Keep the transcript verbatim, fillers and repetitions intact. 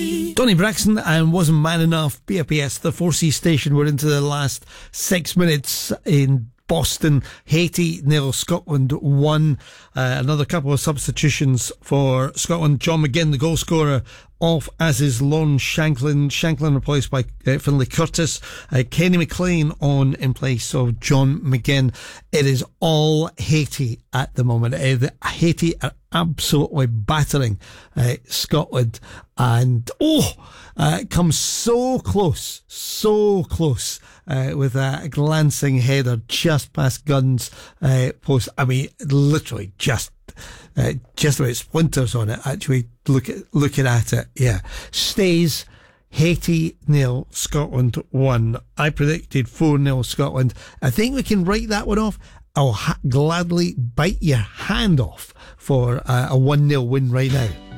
Donnie Braxton and Wasn't Man Enough. B R P S, the four C station. We're into the last six minutes in Boston. Haiti nil, Scotland one. Uh, another couple of substitutions for Scotland. John McGinn, the goal scorer, off, as is Lon Shanklin. Shanklin replaced by uh, Finlay Curtis. Uh, Kenny McLean on in place of John McGinn. It is all Haiti at the moment. Uh, the, Haiti are absolutely battering uh, Scotland, and oh, uh, comes so close, so close uh, with a glancing header just past Gunn's uh, post. I mean, literally just. Uh, just about splinters on it, actually, look at, looking at it. Yeah. Stays Haiti nil, Scotland one. I predicted four nil Scotland. I think we can write that one off. I'll ha- gladly bite your hand off for uh, a one nil win right now.